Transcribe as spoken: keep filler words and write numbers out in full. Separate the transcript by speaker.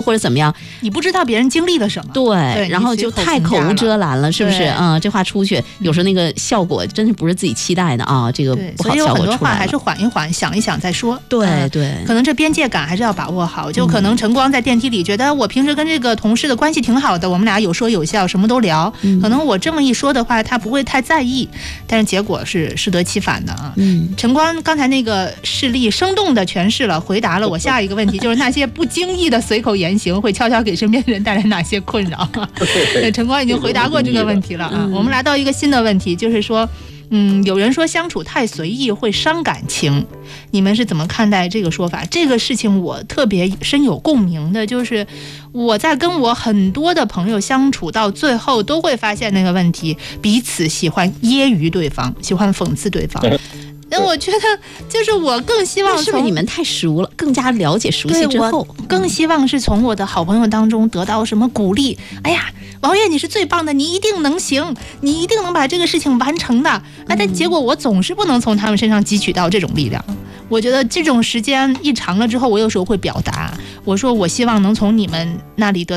Speaker 1: 或者怎么样，
Speaker 2: 你不知道别人经历了什么，
Speaker 1: 对，
Speaker 2: 对
Speaker 1: 然后就太口无遮拦了，是不是？嗯，这话出去，有时候那个效果真是不是自己期待的啊，这个不好效果出来了。所以有
Speaker 2: 很多话还是缓一缓，想一想再说。
Speaker 1: 对、嗯、对，
Speaker 2: 可能这边界感还是要把握好。就可能晨光在电梯里觉得我平时跟这个同事的关系挺好的，我们俩有说有笑，什么都聊。嗯、可能我这么一说的话，他不会太在意，但是结果是适得其反的啊。嗯，晨光刚才那个事例生动的诠释了，回答了我下一个问题，就是那些不经意的随口言行会悄悄给身边人带来哪些困扰？晨光已经回答过这个问题了啊。我们来到一个新的问题，就是说。嗯，有人说相处太随意会伤感情，你们是怎么看待这个说法？这个事情我特别深有共鸣的，就是我在跟我很多的朋友相处到最后，都会发现那个问题，彼此喜欢揶揄对方，喜欢讽刺对方。那我觉得就是我更希望从
Speaker 1: 是不是你们太熟了，更加了解熟悉之后，
Speaker 2: 更希望是从我的好朋友当中得到什么鼓励。哎呀，王悦你是最棒的，你一定能行，你一定能把这个事情完成的。哎，但结果我总是不能从他们身上汲取到这种力量。我觉得这种时间一长了之后，我有时候会表达，我说我希望能从你们那里得